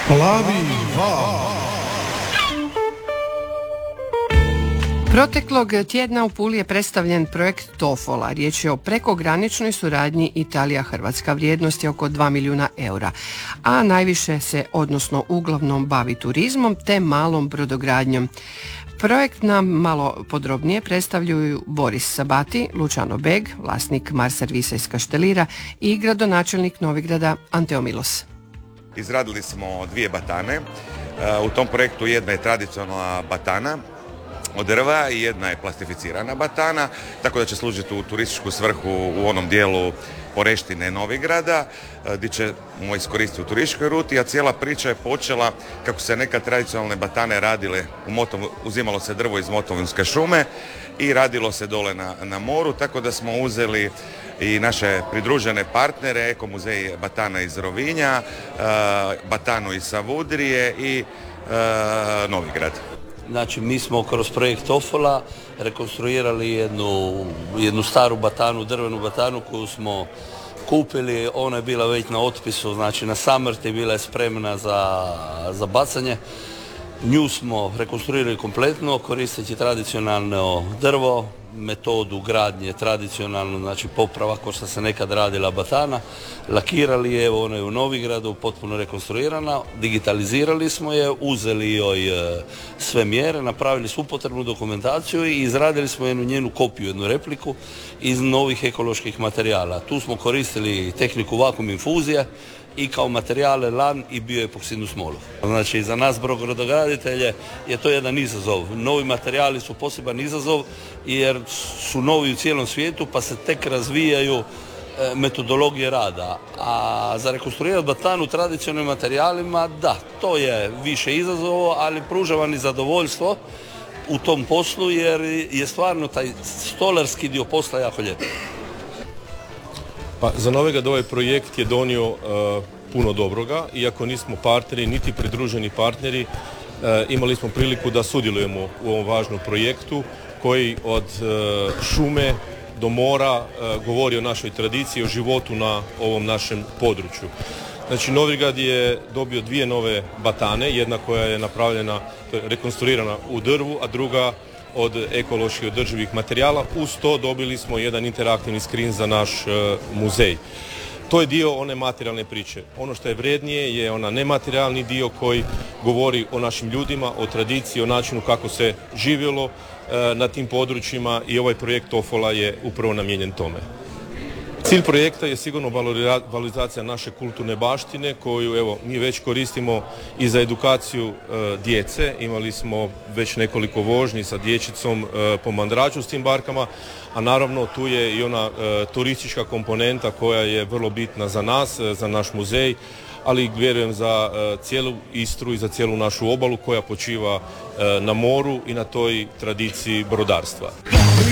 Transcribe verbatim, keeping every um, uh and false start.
Plavi val. Proteklog tjedna u Puli je predstavljen projekt Tofola. Riječ je o prekograničnoj suradnji Italija-Hrvatska. Vrijednost je oko dva milijuna eura, a najviše se, odnosno uglavnom, bavi turizmom te malom brodogradnjom. Projekt nam malo podrobnije predstavljaju Boris Sabati, Luciano Beg, vlasnik Mar servisa iz Kaštelira, i gradonačelnik Novigrada Anteo Milos. Izradili smo dvije batane. U tom projektu jedna je tradicionalna batana od drva i jedna je plastificirana batana, tako da će služiti u turističku svrhu u onom dijelu Poreštine Novigrada, gdje ćemo iskoristiti u turističkoj ruti, a cijela priča je počela kako se neka tradicionalne batane radile, u Motov, uzimalo se drvo iz Motovunske šume i radilo se dole na, na moru, tako da smo uzeli i naše pridružene partnere, Eko muzej batana iz Rovinja, batanu iz Savudrije i Novigrad. Znači, mi smo kroz projekt Tofola rekonstruirali jednu, jednu staru batanu, drvenu batanu koju smo kupili. Ona je bila već na otpisu, znači na samrti, bila je spremna za, za bacanje. Nju smo rekonstruirali kompletno koristeći tradicionalno drvo, metodu gradnje tradicionalno, znači poprava kao što se nekad radila batana. Lakirali je, ona je u Novigradu potpuno rekonstruirana, digitalizirali smo je, uzeli joj sve mjere, napravili svu potrebnu dokumentaciju i izradili smo jednu njenu kopiju, jednu repliku iz novih ekoloških materijala. Tu smo koristili tehniku vakuum infuzije i kao materijale lan i bioepoksidnu smolu. Znači, za nas brodograditelje je to jedan izazov. Novi materijali su poseban izazov jer su novi u cijelom svijetu, pa se tek razvijaju metodologije rada. A za rekonstruirati batanu tradicionalnim materijalima, da, to je više izazovo, ali pruža vam i zadovoljstvo u tom poslu jer je stvarno taj stolarski dio posla jako lijep. Pa za Novigrad ovaj projekt je donio uh, puno dobroga, iako nismo partneri, niti pridruženi partneri, uh, imali smo priliku da sudjelujemo u ovom važnom projektu koji od uh, šume do mora uh, govori o našoj tradiciji, o životu na ovom našem području. Znači, Novigrad je dobio dvije nove batane, jedna koja je napravljena, rekonstruirana u drvu, a druga od ekološki održivih materijala. Uz to dobili smo jedan interaktivni skrin za naš uh, muzej. To je dio one materijalne priče. Ono što je vrednije je ona nematerijalni dio koji govori o našim ljudima, o tradiciji, o načinu kako se živjelo uh, na tim područjima i ovaj projekt Tofola je upravo namijenjen tome. Cilj projekta je sigurno valorizacija naše kulturne baštine koju evo mi već koristimo i za edukaciju e, djece. Imali smo već nekoliko vožnji sa dječicom e, po Mandraču s tim barkama, a naravno tu je i ona e, turistička komponenta koja je vrlo bitna za nas, e, za naš muzej, ali vjerujem za e, cijelu Istru i za cijelu našu obalu koja počiva e, na moru i na toj tradiciji brodarstva.